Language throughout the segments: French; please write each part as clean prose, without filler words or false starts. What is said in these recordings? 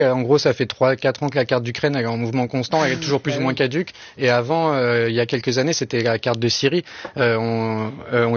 En gros, ça fait 3-4 ans que la carte d'Ukraine est en mouvement constant, elle est toujours plus ou moins caduque. Et avant, il y a quelques années, c'était la carte de Syrie. On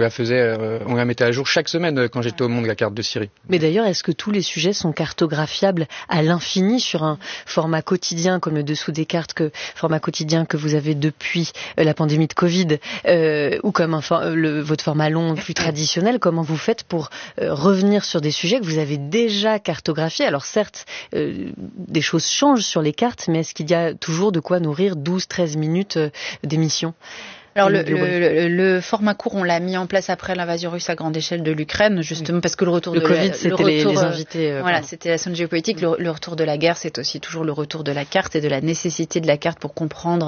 la mettait à jour chaque semaine quand j'étais au Monde, la carte de Syrie. Mais d'ailleurs, est-ce que tous les sujets sont cartographiables à l'infini sur un format quotidien comme le dessous des cartes, format quotidien que vous avez depuis la pandémie de Covid, ou comme votre format long plus traditionnel? Comment vous faites pour revenir sur des sujets que vous avez déjà cartographiés? Alors certes, des choses changent sur les cartes, mais est-ce qu'il y a toujours de quoi nourrir 12-13 minutes d'émission? Alors le format court, on l'a mis en place après l'invasion russe à grande échelle de l'Ukraine, justement parce que le retour Covid, c'était les invités. Voilà, c'était la zone géopolitique. Le retour de la guerre, c'est aussi toujours le retour de la carte et de la nécessité de la carte pour comprendre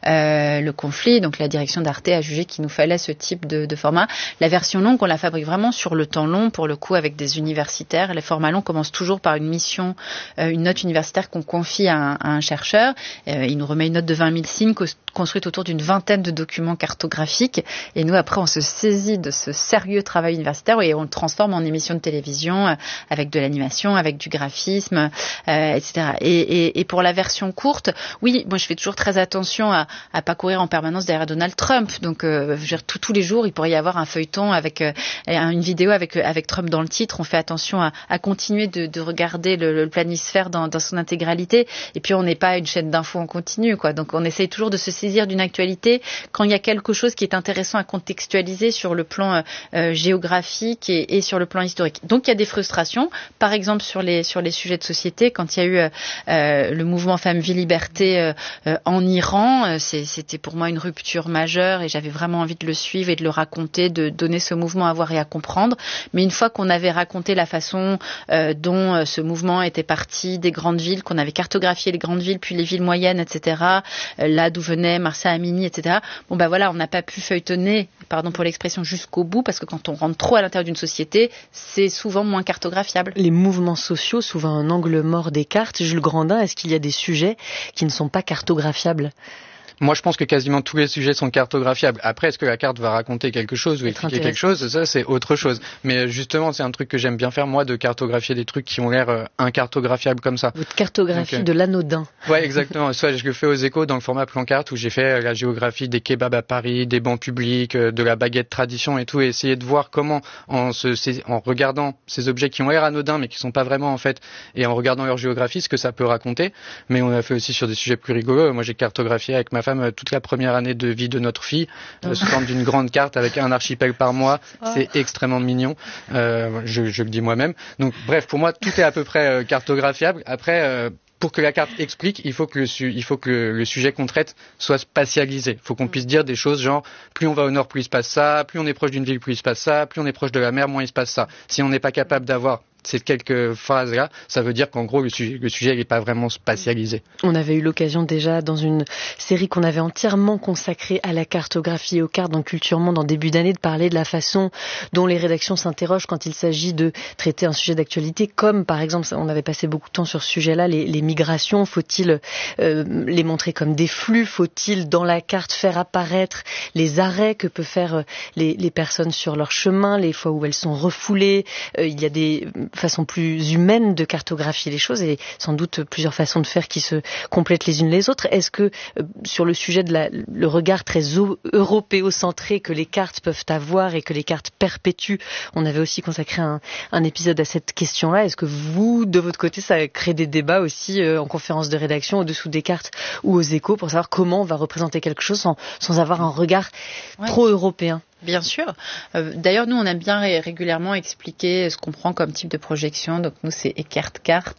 le conflit. Donc la direction d'Arte a jugé qu'il nous fallait ce type de format. La version longue, on la fabrique vraiment sur le temps long, pour le coup avec des universitaires. Les formats longs commencent toujours par une mission, une note universitaire qu'on confie à un chercheur. Il nous remet une note de 20 000 signes construite autour d'une vingtaine de documents cartographique, et nous après on se saisit de ce sérieux travail universitaire et on le transforme en émission de télévision avec de l'animation, avec du graphisme, etc. Et pour la version courte, oui, moi je fais toujours très attention à pas courir en permanence derrière Donald Trump. Donc tous les jours il pourrait y avoir un feuilleton avec une vidéo avec Trump dans le titre. On fait attention à continuer de regarder le planisphère dans son intégralité. Et puis on n'est pas une chaîne d'infos en continu, quoi. Donc on essaye toujours de se saisir d'une actualité quand il y a quelque chose qui est intéressant à contextualiser sur le plan géographique et sur le plan historique. Donc il y a des frustrations, par exemple sur les sujets de société, quand il y a eu le mouvement Femmes, Vie, Liberté en Iran, c'était pour moi une rupture majeure et j'avais vraiment envie de le suivre et de le raconter, de donner ce mouvement à voir et à comprendre. Mais une fois qu'on avait raconté la façon dont ce mouvement était parti des grandes villes, qu'on avait cartographié les grandes villes, puis les villes moyennes, etc., là d'où venait Marsa Amini, etc., bon ben voilà, on n'a pas pu feuilletonner, pardon pour l'expression, jusqu'au bout, parce que quand on rentre trop à l'intérieur d'une société, c'est souvent moins cartographiable. Les mouvements sociaux, souvent un angle mort des cartes. Jules Grandin, est-ce qu'il y a des sujets qui ne sont pas cartographiables ? Moi, je pense que quasiment tous les sujets sont cartographiables. Après, est-ce que la carte va raconter quelque chose ou expliquer quelque chose? Ça, c'est autre chose. Mais justement, c'est un truc que j'aime bien faire, moi, de cartographier des trucs qui ont l'air incartographiables comme ça. Votre cartographie de l'anodin. Ouais, exactement. Soit je le fais aux Échos dans le format plan carte où j'ai fait la géographie des kebabs à Paris, des bancs publics, de la baguette tradition et tout, et essayer de voir comment, en regardant ces objets qui ont l'air anodins mais qui sont pas vraiment en fait, et en regardant leur géographie, ce que ça peut raconter. Mais on l'a fait aussi sur des sujets plus rigolos. Moi, j'ai cartographié avec ma femme toute la première année de vie de notre fille sous forme d'une grande carte avec un archipel par mois. C'est extrêmement mignon. Je le dis moi-même. Donc bref, pour moi, tout est à peu près cartographiable. Après, pour que la carte explique, il faut que le sujet qu'on traite soit spatialisé. Il faut qu'on puisse dire des choses genre, plus on va au nord, plus il se passe ça, plus on est proche d'une ville, plus il se passe ça, plus on est proche de la mer, moins il se passe ça. Si on n'est pas capable d'avoir ces quelques phrases-là, ça veut dire qu'en gros, le sujet n'est pas vraiment spatialisé. On avait eu l'occasion déjà, dans une série qu'on avait entièrement consacrée à la cartographie et aux cartes dans Culture Monde en début d'année, de parler de la façon dont les rédactions s'interrogent quand il s'agit de traiter un sujet d'actualité, comme par exemple, on avait passé beaucoup de temps sur ce sujet-là, les migrations. Faut-il les montrer comme des flux? Faut-il, dans la carte, faire apparaître les arrêts que peuvent faire les personnes sur leur chemin, les fois où elles sont refoulées? Il y a des façon plus humaine de cartographier les choses et sans doute plusieurs façons de faire qui se complètent les unes les autres. Est-ce que sur le sujet de le regard très européocentré que les cartes peuvent avoir et que les cartes perpétuent, on avait aussi consacré un épisode à cette question-là. Est-ce que vous, de votre côté, ça crée des débats aussi en conférence de rédaction au-dessous des cartes ou aux Échos pour savoir comment on va représenter quelque chose sans avoir un regard trop européen? Bien sûr. D'ailleurs, nous, on aime bien régulièrement expliquer ce qu'on prend comme type de projection. Donc, nous, c'est Eckert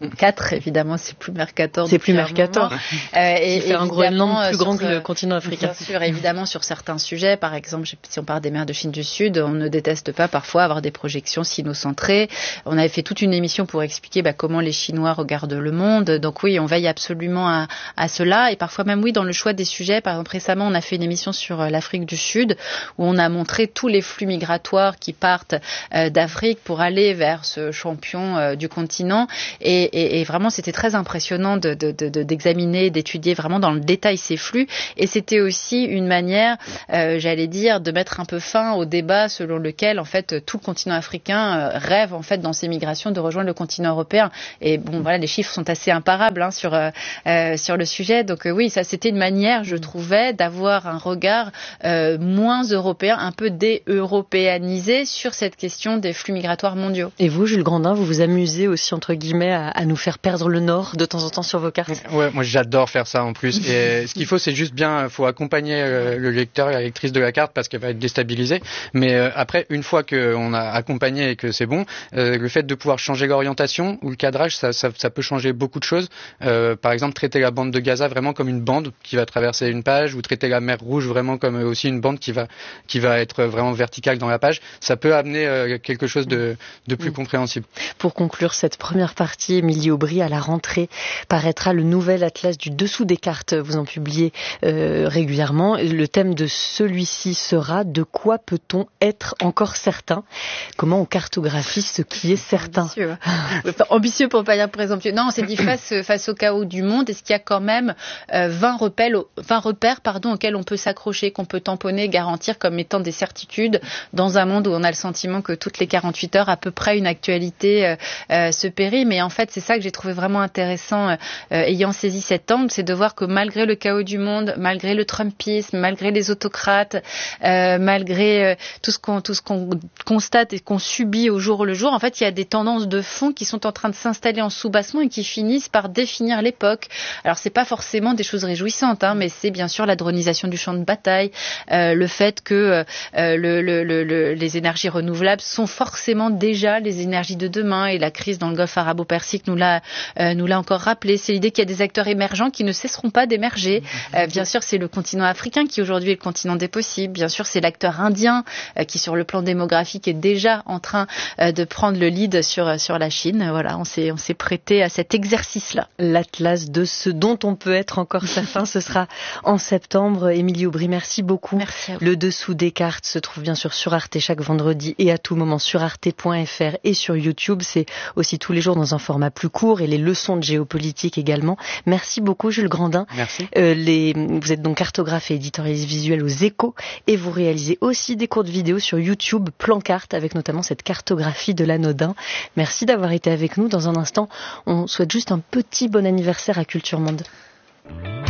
4. Évidemment, c'est plus Mercator. C'est plus Mercator. Et fait un Groenland plus grand que le continent africain. Bien sûr, évidemment, sur certains sujets. Par exemple, si on parle des mers de Chine du Sud, on ne déteste pas parfois avoir des projections sino-centrées. On avait fait toute une émission pour expliquer comment les Chinois regardent le monde. Donc oui, on veille absolument à cela. Et parfois même, oui, dans le choix des sujets. Par exemple, récemment, on a fait une émission sur l'Afrique du Sud où on a montré montrer tous les flux migratoires qui partent d'Afrique pour aller vers ce champion du continent. Et vraiment, c'était très impressionnant d'examiner, d'étudier vraiment dans le détail ces flux. Et c'était aussi une manière, j'allais dire, de mettre un peu fin au débat selon lequel, en fait, tout le continent africain rêve, en fait, dans ses migrations, de rejoindre le continent européen. Et bon, voilà, les chiffres sont assez imparables sur le sujet. Donc oui, ça, c'était une manière, je trouvais, d'avoir un regard moins européen, un peu dé-européanisé sur cette question des flux migratoires mondiaux. Et vous, Jules Grandin, vous vous amusez aussi, entre guillemets, à nous faire perdre le nord de temps en temps sur vos cartes? Ouais, moi j'adore faire ça en plus. Et ce qu'il faut, c'est juste faut accompagner le lecteur et la lectrice de la carte parce qu'elle va être déstabilisée. Mais après, une fois qu'on a accompagné et que c'est bon, le fait de pouvoir changer l'orientation ou le cadrage, ça peut changer beaucoup de choses. Par exemple, traiter la bande de Gaza vraiment comme une bande qui va traverser une page, ou traiter la mer Rouge vraiment comme aussi une bande qui va être vraiment verticale dans la page. Ça peut amener quelque chose de plus compréhensible. Pour conclure cette première partie, Émilie Aubry, à la rentrée paraîtra le nouvel atlas du dessous des cartes. Vous en publiez régulièrement. Le thème de celui-ci sera: de quoi peut-on être encore certain? Comment on cartographie ce qui est certain? Ambitieux pour pas dire présomptueux. Non, on s'est dit face au chaos du monde, est-ce qu'il y a quand même 20 repères auxquels on peut s'accrocher, qu'on peut tamponner, garantir comme étant des certitudes dans un monde où on a le sentiment que toutes les 48 heures à peu près une actualité se périme. Et en fait, c'est ça que j'ai trouvé vraiment intéressant ayant saisi cet angle, c'est de voir que malgré le chaos du monde, malgré le trumpisme, malgré les autocrates, malgré tout ce qu'on constate et qu'on subit au jour le jour, en fait, il y a des tendances de fond qui sont en train de s'installer en soubassement et qui finissent par définir l'époque. Alors, c'est pas forcément des choses réjouissantes, mais c'est bien sûr la dronisation du champ de bataille, le fait que les énergies renouvelables sont forcément déjà les énergies de demain, et la crise dans le Golfe arabo-persique nous l'a encore rappelé. C'est l'idée qu'il y a des acteurs émergents qui ne cesseront pas d'émerger. Bien sûr, c'est le continent africain qui aujourd'hui est le continent des possibles. Bien sûr, c'est l'acteur indien qui, sur le plan démographique, est déjà en train de prendre le lead sur la Chine. Voilà, on s'est prêté à cet exercice-là. L'atlas de ce dont on peut être encore certain, ce sera en septembre. Émilie Aubry, merci beaucoup. Merci à vous. Le dessous des cartes se trouve bien sûr sur Arte chaque vendredi et à tout moment sur arte.fr et sur YouTube. C'est aussi tous les jours dans un format plus court, et les leçons de géopolitique également. Merci beaucoup, Jules Grandin. Merci. Vous êtes donc cartographe et éditorialiste visuel aux Échos, et vous réalisez aussi des courtes vidéos sur YouTube, Plan Carte, avec notamment cette cartographie de l'anodin. Merci d'avoir été avec nous. Dans un instant, on souhaite juste un petit bon anniversaire à Culture Monde.